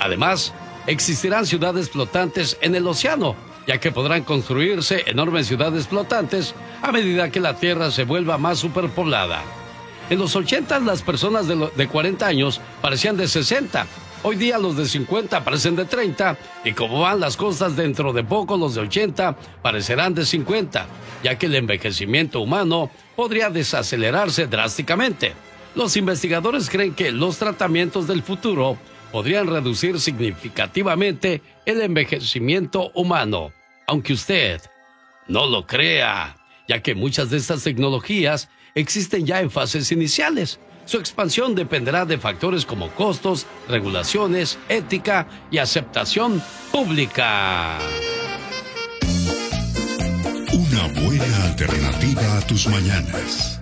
Además, existirán ciudades flotantes en el océano, ya que podrán construirse enormes ciudades flotantes a medida que la Tierra se vuelva más superpoblada. En los 80 las personas de 40 años parecían de 60. Hoy día los de 50 parecen de 30. Y como van las cosas, dentro de poco los de 80 parecerán de 50, ya que el envejecimiento humano podría desacelerarse drásticamente. Los investigadores creen que los tratamientos del futuro podrían reducir significativamente el envejecimiento humano, aunque usted no lo crea, ya que muchas de estas tecnologías existen ya en fases iniciales. Su expansión dependerá de factores como costos, regulaciones, ética y aceptación pública. Una buena alternativa a tus mañanas.